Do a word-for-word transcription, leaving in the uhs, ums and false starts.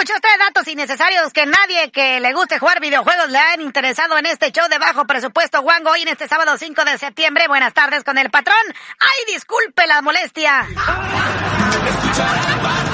Escuche usted datos innecesarios que nadie que le guste jugar videojuegos le han interesado en este show de bajo presupuesto Wango hoy en este sábado cinco de septiembre. Buenas tardes con el patrón. ¡Ay, disculpe la molestia!